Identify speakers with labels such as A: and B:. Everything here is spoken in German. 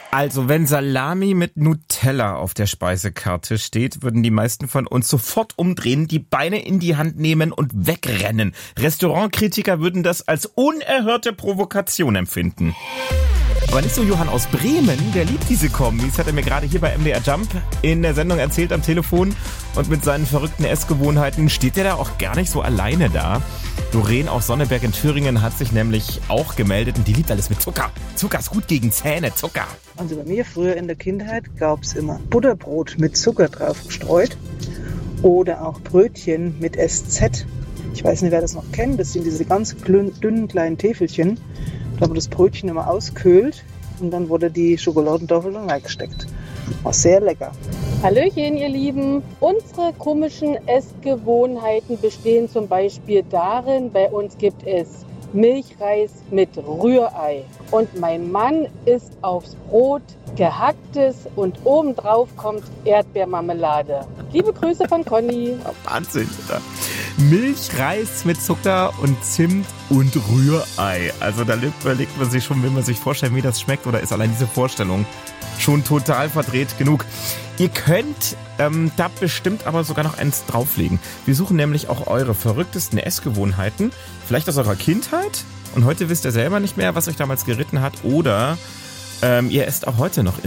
A: Also, wenn Salami mit Nutella auf der Speisekarte steht, würden die meisten von uns sofort umdrehen, die Beine in die Hand nehmen und wegrennen. Restaurantkritiker würden das als unerhörte Provokation empfinden. Aber nicht so Johann aus Bremen, der liebt diese Kombis, hat er mir gerade hier bei MDR Jump in der Sendung erzählt am Telefon. Und mit seinen verrückten Essgewohnheiten steht er da auch gar nicht so alleine da. Doreen aus Sonneberg in Thüringen hat sich nämlich auch gemeldet und die liebt alles mit Zucker. Zucker ist gut gegen Zähne, Zucker.
B: Also bei mir früher in der Kindheit gab es immer Butterbrot mit Zucker drauf gestreut oder auch Brötchen mit SZ. Ich weiß nicht, wer das noch kennt, das sind diese ganz dünnen kleinen Täfelchen. Da wurde das Brötchen immer auskühlt und dann wurde die Schokoladentafel dann reingesteckt. War sehr lecker.
C: Hallöchen, ihr Lieben. Unsere komischen Essgewohnheiten bestehen zum Beispiel darin, bei uns gibt es Milchreis mit Rührei. Und mein Mann isst aufs Brot gehacktes und obendrauf kommt Erdbeermarmelade. Liebe Grüße von Conny.
A: Wahnsinn, oder? Milchreis mit Zucker und Zimt und Rührei. Also da überlegt man sich schon, will man sich vorstellen, wie das schmeckt, oder ist allein diese Vorstellung schon total verdreht genug. Ihr könnt da bestimmt aber sogar noch eins drauflegen. Wir suchen nämlich auch eure verrücktesten Essgewohnheiten, vielleicht aus eurer Kindheit. Und heute wisst ihr selber nicht mehr, was euch damals geritten hat. Oder ihr esst auch heute noch